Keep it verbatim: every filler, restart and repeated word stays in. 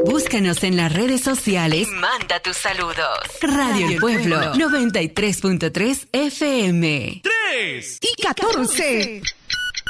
Búscanos en las redes sociales y manda tus saludos. Radio El Pueblo, noventa y tres punto tres F M. tres y catorce.